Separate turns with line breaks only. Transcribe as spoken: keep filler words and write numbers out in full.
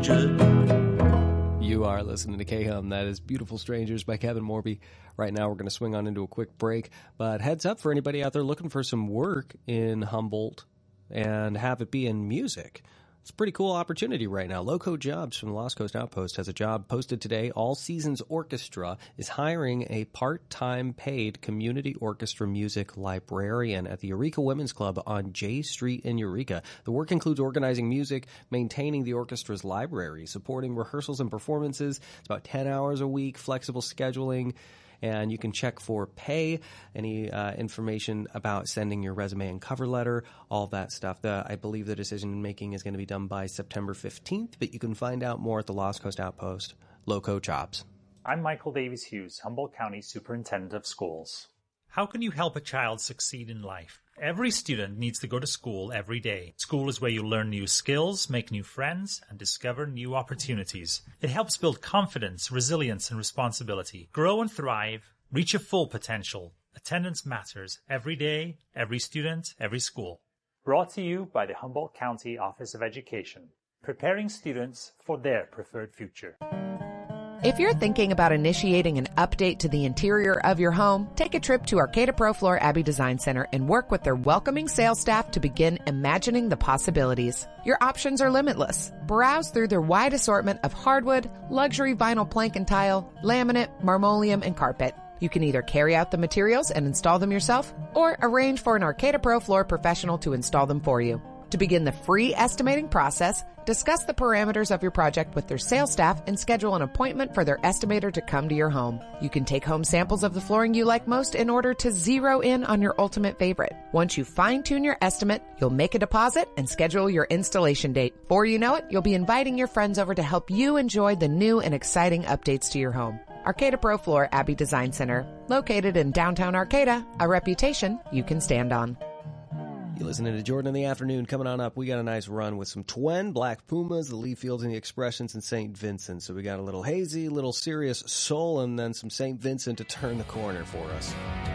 stranger.
You are listening to K-Hum. That is Beautiful Strangers by Kevin Morby. Right now we're going to swing on into a quick break. But heads up for anybody out there looking for some work in Humboldt and have it be in music. It's a pretty cool opportunity right now. Loco Jobs from the Lost Coast Outpost has a job posted today. All Seasons Orchestra is hiring a part-time paid community orchestra music librarian at the Eureka Women's Club on J Street in Eureka. The work includes organizing music, maintaining the orchestra's library, supporting rehearsals and performances. It's about ten hours a week, flexible scheduling. And you can check for pay, any uh, information about sending your resume and cover letter, all of that stuff. The, I believe the decision-making is going to be done by September fifteenth, but you can find out more at the Lost Coast Outpost, Loco Jobs.
I'm Michael Davies Hughes, Humboldt County Superintendent of Schools.
How can you help a child succeed in life? Every student needs to go to school every day. School is where you learn new skills, make new friends, and discover new opportunities. It helps build confidence, resilience, and responsibility. Grow and thrive. Reach your full potential. Attendance matters every day, every student, every school.
Brought to you by the Humboldt County Office of Education, preparing students for their preferred future.
If you're thinking about initiating an update to the interior of your home, take a trip to Arcata Pro Floor Abbey Design Center and work with their welcoming sales staff to begin imagining the possibilities. Your options are limitless. Browse through their wide assortment of hardwood, luxury vinyl plank and tile, laminate, marmoleum, and carpet. You can either carry out the materials and install them yourself, or arrange for an Arcata Pro Floor professional to install them for you. To begin the free estimating process, discuss the parameters of your project with their sales staff and schedule an appointment for their estimator to come to your home. You can take home samples of the flooring you like most in order to zero in on your ultimate favorite. Once you fine-tune your estimate, you'll make a deposit and schedule your installation date. Before you know it, you'll be inviting your friends over to help you enjoy the new and exciting updates to your home. Arcata Pro Floor Abbey Design Center, located in downtown Arcata, a reputation you can stand on.
You're listening to Jordan in the Afternoon. Coming on up, we got a nice run with some Twen, Black Pumas, the Lee Fields and the Expressions, and Saint Vincent. So we got a little hazy, little serious soul, and then some Saint Vincent to turn the corner for us.